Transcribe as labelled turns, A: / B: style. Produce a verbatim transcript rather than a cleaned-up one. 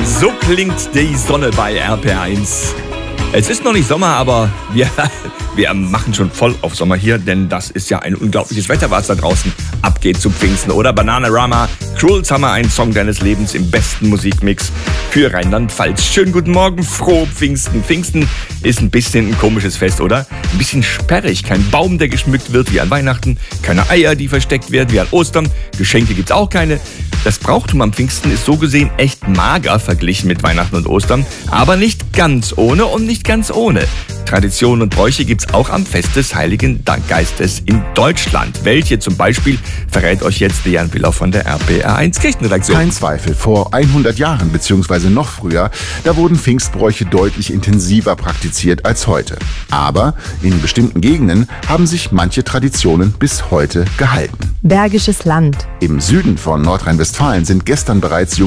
A: So klingt die Sonne bei R P R eins. Es ist noch nicht Sommer, aber wir, wir machen schon voll auf Sommer hier, denn das ist ja ein unglaubliches Wetter, was da draußen abgeht zu Pfingsten. Oder Bananarama, Cruel Summer, ein Song deines Lebens im besten Musikmix für Rheinland-Pfalz. Schönen guten Morgen, frohe Pfingsten. Pfingsten ist ein bisschen ein komisches Fest, oder? Ein bisschen sperrig. Kein Baum, der geschmückt wird wie an Weihnachten, keine Eier, die versteckt werden wie an Ostern, Geschenke gibt's auch keine. Das Brauchtum am Pfingsten ist so gesehen echt mager verglichen mit Weihnachten und Ostern, aber nicht ganz ohne und nicht ganz ohne. Traditionen und Bräuche gibt's auch am Fest des Heiligen Geistes in Deutschland. Welche zum Beispiel verrät euch jetzt Dejan Willer von der R P R eins Kirchenredaktion.
B: Kein Zweifel, vor hundert Jahren bzw. noch früher, da wurden Pfingstbräuche deutlich intensiver praktiziert als heute. Aber in bestimmten Gegenden haben sich manche Traditionen bis heute gehalten.
C: Bergisches Land.
B: Im Süden von Nordrhein-Westfalen sind gestern bereits